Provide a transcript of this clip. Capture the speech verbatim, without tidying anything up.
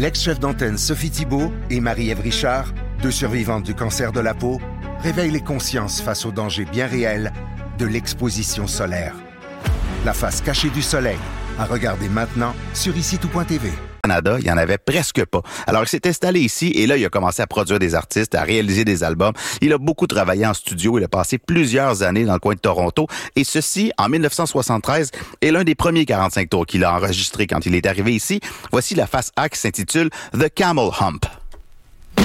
L'ex-chef d'antenne Sophie Thibault et Marie-Ève Richard, deux survivantes du cancer de la peau, réveillent les consciences face aux dangers bien réels de l'exposition solaire. La face cachée du soleil, à regarder maintenant sur ici tout point t v. Canada, il y en avait presque pas. Alors, il s'est installé ici et là, il a commencé à produire des artistes, à réaliser des albums. Il a beaucoup travaillé en studio. Il a passé plusieurs années dans le coin de Toronto. Et ceci, en dix-neuf cent soixante-treize, est l'un des premiers quarante-cinq tours qu'il a enregistré quand il est arrivé ici. Voici la face A qui s'intitule The Camel Hump.